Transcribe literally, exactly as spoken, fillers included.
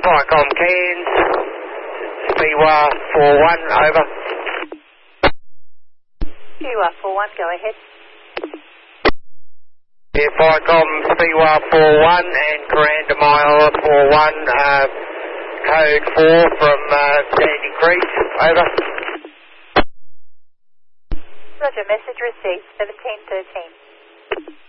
Spycom Cairns, Speewah four one, over. Speewah four one, go ahead. Yeah, Spycom Speewah four one and Coranda Mile four one, uh, code four from uh, Sandy Creek, over. Roger, message received, seventeen thirteen.